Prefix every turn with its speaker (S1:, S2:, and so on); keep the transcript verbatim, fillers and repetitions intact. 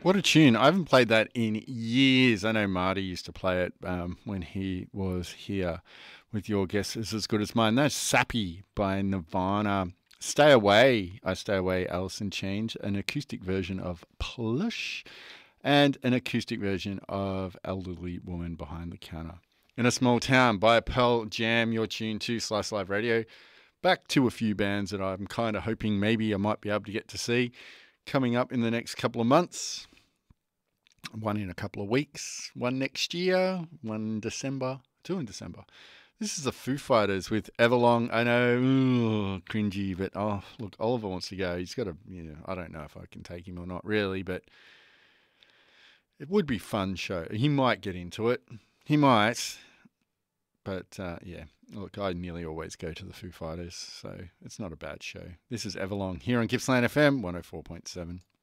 S1: What a tune. I haven't played that in years. I know Marty used to play it um, when he was here with Your Guess Is As Good As Mine. That's Sappy by Nirvana. Stay Away, I Stay Away, Alice in Chains, an acoustic version of Plush, and an acoustic version of Elderly Woman Behind the Counter. In a Small Town by Pearl Jam, your tune to Slice Live Radio. Back to a few bands that I'm kind of hoping maybe I might be able to get to see coming up in the next couple of months. One in a couple of weeks, one next year, one in December, two in December. This is the Foo Fighters with Everlong. I know, ooh, cringy, but oh, look, Oliver wants to go. He's got to, you know, I don't know if I can take him or not really, but it would be a fun show. He might get into it. He might. But uh, yeah, look, I nearly always go to the Foo Fighters, so it's not a bad show. This is Everlong here on Gippsland F M one oh four point seven.